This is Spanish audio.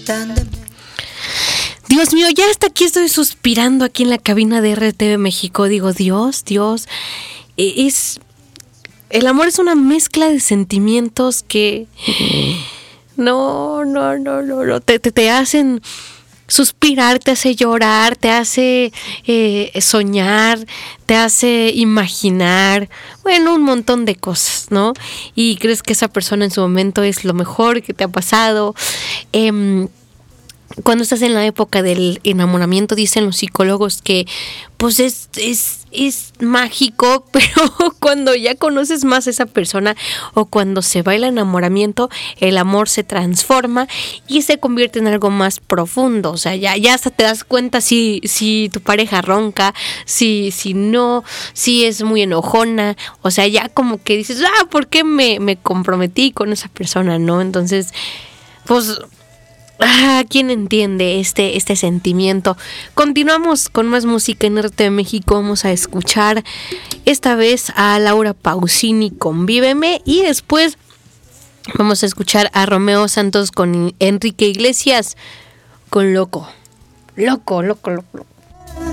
Dios mío, ya hasta aquí estoy suspirando aquí en la cabina de RTV México. Digo, Dios, el amor es una mezcla de sentimientos que no, te hacen suspirar, te hace llorar, te hace soñar, te hace imaginar, bueno, un montón de cosas, ¿no? Y crees que esa persona en su momento es lo mejor que te ha pasado. Cuando estás en la época del enamoramiento, dicen los psicólogos que pues es mágico, pero cuando ya conoces más a esa persona o cuando se va el enamoramiento, el amor se transforma y se convierte en algo más profundo. O sea, ya hasta te das cuenta si tu pareja ronca, si no, si es muy enojona. O sea, ya como que dices, ¿por qué me comprometí con esa persona, no? Entonces, pues... ¿quién entiende este sentimiento? Continuamos con más música en RTV México. Vamos a escuchar esta vez a Laura Pausini con Víveme y después vamos a escuchar a Romeo Santos con Enrique Iglesias con Loco. Loco.